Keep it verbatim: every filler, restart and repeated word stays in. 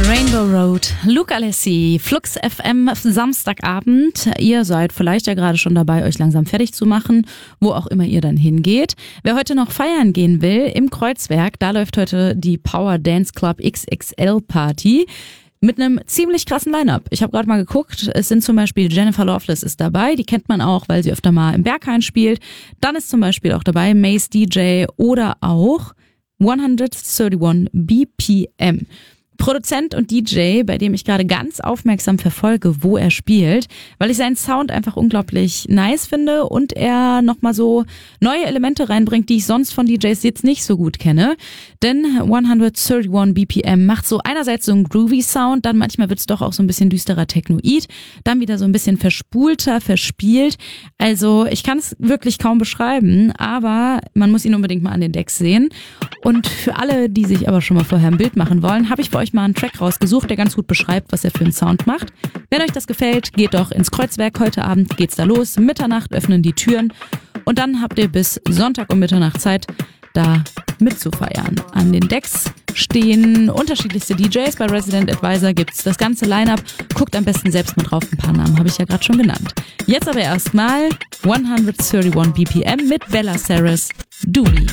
Rainbow Road, Luke Alessi, Flux F M, Samstagabend. Ihr seid vielleicht ja gerade schon dabei, euch langsam fertig zu machen, wo auch immer ihr dann hingeht. Wer heute noch feiern gehen will, im Kreuzwerk, da läuft heute die Power Dance Club X X L Party. Mit einem ziemlich krassen Line-Up. Ich habe gerade mal geguckt, es sind zum Beispiel Jennifer Loveless ist dabei, die kennt man auch, weil sie öfter mal im Berghain spielt. Dann ist zum Beispiel auch dabei Mace D J oder auch hunderteinunddreißig B P M. Produzent und D J, bei dem ich gerade ganz aufmerksam verfolge, wo er spielt, weil ich seinen Sound einfach unglaublich nice finde und er nochmal so neue Elemente reinbringt, die ich sonst von D Js jetzt nicht so gut kenne. Denn hunderteinunddreißig B P M macht so einerseits so einen groovy Sound, dann manchmal wird's doch auch so ein bisschen düsterer Technoid, dann wieder so ein bisschen verspulter, verspielt. Also ich kann es wirklich kaum beschreiben, aber man muss ihn unbedingt mal an den Decks sehen. Und für alle, die sich aber schon mal vorher ein Bild machen wollen, habe ich für euch mal einen Track rausgesucht, der ganz gut beschreibt, was er für einen Sound macht. Wenn euch das gefällt, geht doch ins Kreuzwerk. Heute Abend geht's da los. Mitternacht öffnen die Türen und dann habt ihr bis Sonntag um Mitternacht Zeit, da mitzufeiern. An den Decks stehen unterschiedlichste D Js. Bei Resident Advisor gibt's das ganze Line-Up. Guckt am besten selbst mal drauf. Ein paar Namen habe ich ja gerade schon genannt. Jetzt aber erstmal hunderteinunddreißig B P M mit Bella Saris, Dooley.